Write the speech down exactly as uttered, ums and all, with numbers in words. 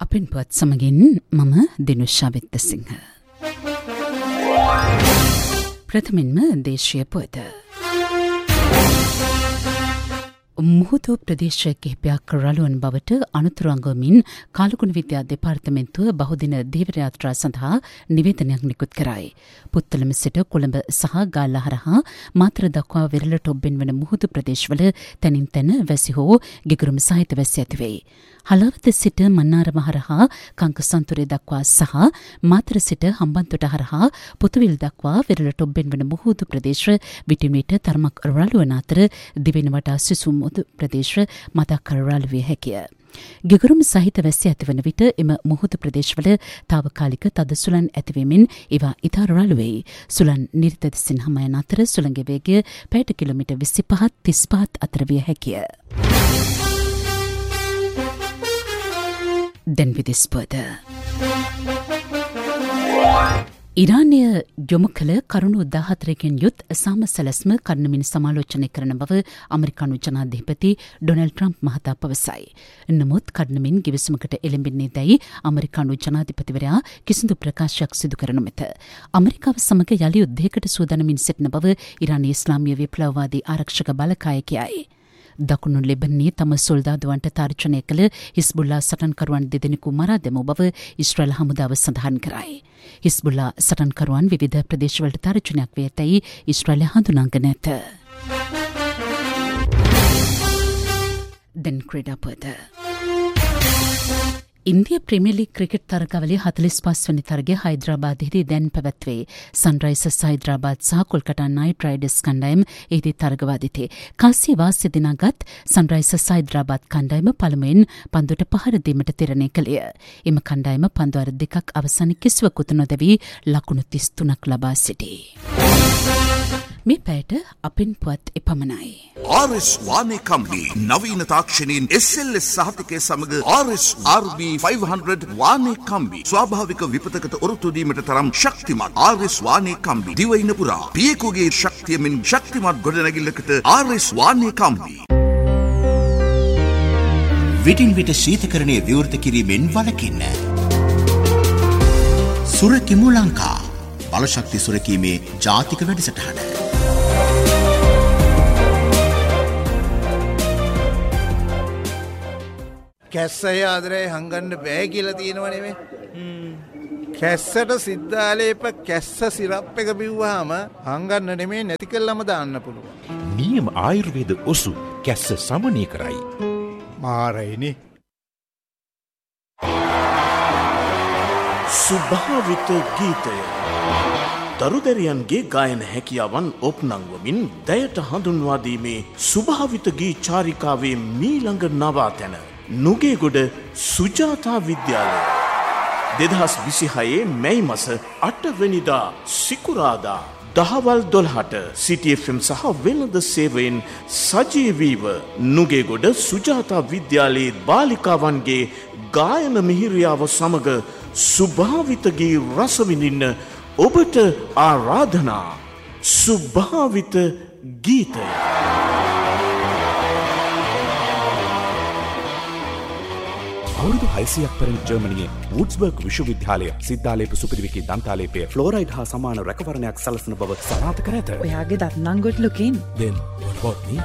අපෙන් පුවත් සමගින් මම දිනුෂා විත්තසිංහ. ප්‍රථමෙන්ම දේශීය පුවත. මුහුදු ප්‍රදේශ කිහිපයක් රළුවන බවට අනතුරු අඟවමින් කාලගුණ විද්‍යා දෙපාර්තමේන්තුව බහුදින ධීවර යාත්‍රා සඳහා නිවේදනයක් නිකුත් කරයි. පුත්තලම සිට කොළඹ සහ ගාල්ල හරහා මාතර දක්වා වෙරළට ඔබ්බෙන් වන මුහුදු ප්‍රදේශවල තැනින් තැන වැසි හෝ ගිගුරුම් සහිත වැසි ඇතිවෙයි. හලාවත සිට මන්නාරම හරහා කංකසන්තුරේ දක්වා සහ මාතර සිට හම්බන්තොට හරහා පුතුවිල් දක්වා වෙරළට ඔබ්බෙන් වන මුහුදු ප්‍රදේශ විටින් විට තරමක් රළුවන අතර දිවෙන වටා සිසුම් මුහුදු ප්‍රදේශ මතක් රළු විය හැකිය. ගිගුරුම් සහිත වැසි ඇතිවන විට එම මුහුදු ප්‍රදේශවල තාවකාලික තද සුළං ඇතිවීමෙන් ඒවා ඉතා රළු වෙයි. සුළං නිරිත දෙසින් හමයන අතර සුළඟේ වේගය පැයට කිලෝමීටර් විසිපහත් තිස්පහත් අතර විය හැකිය. දැන් විදෙස් පුවත. ඉරානය යොමු කළ කරුණු දාහතරකින් යුත් සාම සැලැස්ම කඩනමින් සමාලෝචනය කරන බව අමරිකානු ජනාධිපති ඩොනල්ඩ් ට්‍රම්ප් මහතා පවසයි. නමුත් කඩනමින් ගිවිසුමකට එළඹෙන්නේ දැයි අමරිකානු ජනාධිපතිවරයා කිසිදු ප්‍රකාශයක් සිදු කර නොමැත. අමරිකාව සමග යළි යුද්ධයකට සූදානමින් සිටින බව ඉරානයේ ඉස්ලාමීය විප්ලවවාදී ආරක්ෂක බලකායකයයි. දකුණු ලෙබනයේ තම සොල්දාදුවන්ට තාර්චනය කළ හිස්බුල්ලා සටන්කරුවන් දෙදෙනෙකු මරා දැමූ බව ඉස්රායල් හමුදාව සඳහන් කරයි. හිස්බුල්ලා සටන්කරුවන් විවිධ ප්‍රදේශවලට තාර්චනයක් වේ ඇතැයි ඉස්රායල් හඳුනාගෙන ඇත. දැන් ක්‍රීඩා පුවත. ඉන්දිය ප්‍රීමියර් ලීග් ක්‍රිකට් තරගාවලියේ හතළිස් පස් වෙනි තරගය හයිදරාබාදයේදී දැන් පැවැත්වේ. සන්රයිසර්ස් හයිදරාබාද් සහ කොල්කතා නයිට් රයිඩර්ස් කණ්ඩායම එහිදී තරගවාදිතේ. කාසිය වාසිය දිනාගත් සන්රයිසර්ස් හයිදරාබාද් කණ්ඩායම පළමුවෙන් පන්දුවට පහර දීමට තීරණය කළේය. එම කණ්ඩායම පන්දු අර දෙකක් අවසන් කිසිවකුත් නොදැවී ලකුණු තිස් තුනක් ලබා සිටී. මේ පැයට අපෙන් පුවත් එපමණයි. ආර් එස් වානේ කම්බි නවීන තාක්ෂණයෙන් එස් එල් එස් සහතිකය සමග ආර් එස් ආර් බී පන්සිය වානේ කම්බි ස්වාභාවික විපතකට ඔරොත්තු දීමට තරම් ශක්තිමත්. ආර් එස් වානේ කම්බි දිවයින පුරා පියෙකුගේ ශක්තියමින් ශක්තිමත් ගොඩනැගිල්ලකට ආර් එස් වානේ කම්බි. විටින් විට ශීතකරණය විවෘත කිරීමෙන් වළකින්න. සුරකිමු ලංකා බලශක්ති සුරකීමේ ජාතික වැඩසටහන. කැස්සය ආදරේ හංගන්න බෑ කියලා තියෙනවනේ මේ. කැස්සට සිද්ධාලේප කැස්ස සිරප් එක බිව්වහම හංගන්න නෙමෙයි නැති කළාම දාන්න පුළුවන්. නියම ආයුර්වේද ඔසු කැස්ස සමනය කරයි. මාරයිනේ. සුභාවිත ගීතය දරුදැරියන්ගේ ගායන හැකියාවන් ඔප්නංවමින් දැයට හඳුන්වා දීමේ සුභාවිත ගී චාරිකාවේ මීළඟ නවාතැන නුගේගොඩ සුජාතා විද්‍යාලය දෙදහස් විසිහයේ මැයි මස අටවැනිදා සිකුරාදා දහවල් දොළහට සිටි එෆ් එම් සහ වෙළඳ සේවයෙන් සජීවීව නුගේගොඩ සුජාතා විද්‍යාලයේ බාලිකාවන්ගේ ගායන මිහිරියාව සමග සුභාවිත ගී රස විඳින්න ඔබට ආරාධනා. සුභාවිත ගීතය. අවුරුදු හයසියක් පැරණි ජර්මනියේ වුඩ්ස්බර්ග් විශ්වවිද්‍යාලය සිද්ධාලේප සුපිරිවිකි දන්තාලේපය ෆ්ලෝරයිඩ් හා සමාන රැකවරණයක් සලසන බව සනාථ කර ඇත. ඔයාගේ දත් නම් ගොඩ ලොකින්. Then what about me?